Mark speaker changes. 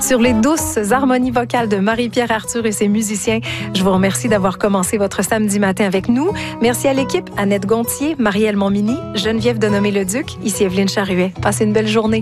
Speaker 1: sur les douces harmonies vocales de Marie-Pierre Arthur et ses musiciens. Je vous remercie d'avoir commencé votre samedi matin avec nous. Merci à l'équipe, Annette Gontier, Marie-Èle Montminy, Geneviève Denomé-Leduc. Ici Evelyne Charruet. Passez une belle journée.